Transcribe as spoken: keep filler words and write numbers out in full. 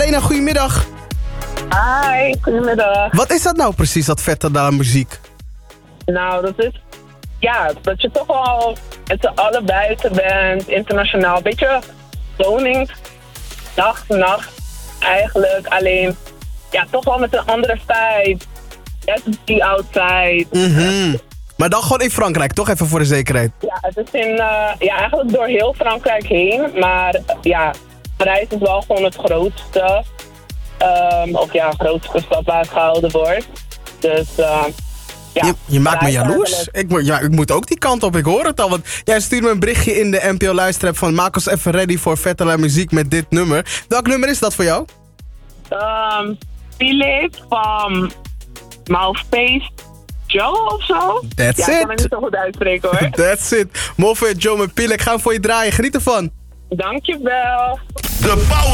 Elena, goedemiddag. Hi, goedemiddag. Wat is dat nou precies, dat vette daar muziek? Nou, dat is... Ja, dat je toch wel met z'n allen buiten bent, internationaal. Een beetje woning, dag, nacht eigenlijk. Alleen, ja, toch wel met een andere vibe. Net die outside. Mhm. Maar dan gewoon in Frankrijk, toch even voor de zekerheid? Ja, het is in, uh, ja, eigenlijk door heel Frankrijk heen. Maar uh, ja, Parijs is wel gewoon het grootste. Um, of ja, grootste stad waar het gehouden wordt. Dus... Uh, Ja, je, je maakt me Parijs jaloers. eigenlijk. Ik, moet- ja, ik moet ook die kant op, ik hoor het al. Want jij stuurt me een berichtje in de N P O-luisterapp van... maak ons even ready voor Vettela muziek met dit nummer. Welk nummer is dat voor jou? Um, Philip van Mouthpaste Joe of zo? That's ja, ik it. kan het niet zo goed uitspreken hoor. That's it. Moffe, Joe met Pilek, gaan we voor je draaien. Geniet ervan. Dankjewel. De pauze.